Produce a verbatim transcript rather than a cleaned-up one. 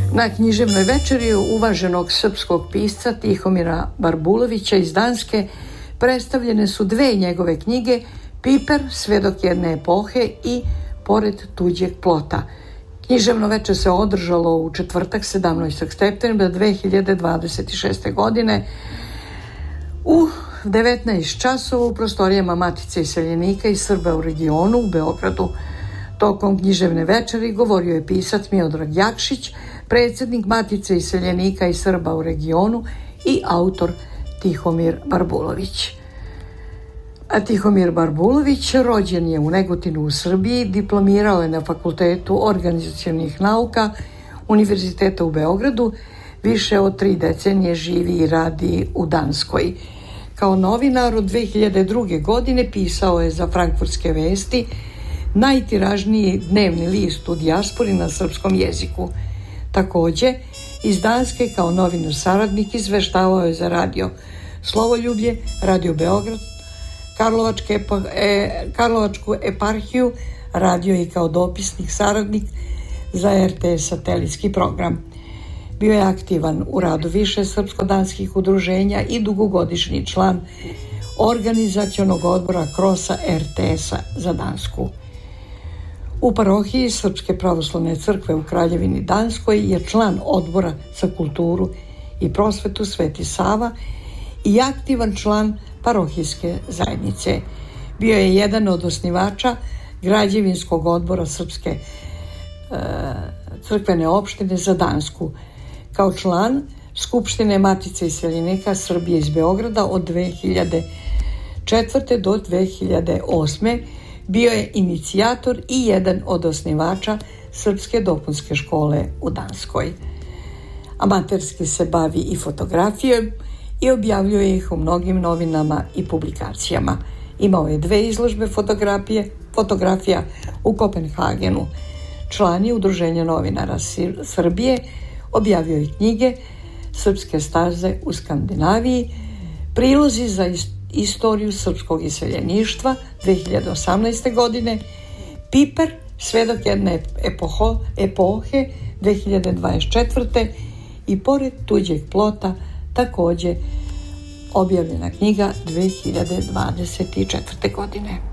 Na književnoj večeri uvaženog srpskog pisca Tihomira Barbulovića iz Danske predstavljene su dve njegove knjige, Piper, svedok jedne epohe i Pored tuđeg plota. Književno večer se održalo u četvrtak sedamnaestog septembra dve hiljade dvadeset šeste. godine u devetnaest časova u prostorijama Matice iseljenika i Srba u regionu u Beogradu. Tokom književne večeri govorio je pisac Miodrag Jakšić, predsjednik Matice iseljenika i Srba u regionu i autor Tihomir Barbulović. A Tihomir Barbulović rođen je u Negotinu u Srbiji, diplomirao je na Fakultetu organizacionih nauka Univerziteta u Beogradu, više od tri decenije živi i radi u Danskoj. Kao novinar od dve hiljade druge. godine pisao je za Frankfurtske vesti, najtiražniji dnevni list u dijaspori na srpskom jeziku. Također, iz Danske kao novinar saradnik izveštavao je za radio Slovoljublje, Radio Beograd, Karlovačke, e, Karlovačku eparhiju, radio i kao dopisnik saradnik za er te es satelitski program. Bio je aktivan u radu više srpsko-danskih udruženja i dugogodišnji član organizacionog odbora Krosa er te es-a za Dansku. U parohiji Srpske pravoslavne crkve u Kraljevini Danskoj je član odbora za kulturu i prosvetu Sveti Sava i aktivan član parohijske zajednice. Bio je jedan od osnivača građevinskog odbora Srpske e, crkvene opštine za Dansku. Kao član Skupštine Matice iseljenika Srbije iz Beograda od dve hiljade četvrte. do dve hiljade osme. bio je inicijator i jedan od osnivača Srpske dopunske škole u Danskoj. Amaterski se bavi i fotografijom i objavljuje ih u mnogim novinama i publikacijama. Imao je dve izložbe fotografije, fotografija u Kopenhagenu. Član je Udruženja novinara Srbije, objavio je knjige Srpske staze u Skandinaviji, prilozi za istoriju srpskog iseljeništva dve hiljade osamnaeste. godine, Piper, svedok jedne epoho, epohe dve hiljade dvadeset četvrte. i Pored tuđeg plota, također objavljena knjiga dve hiljade dvadeset četvrte. godine.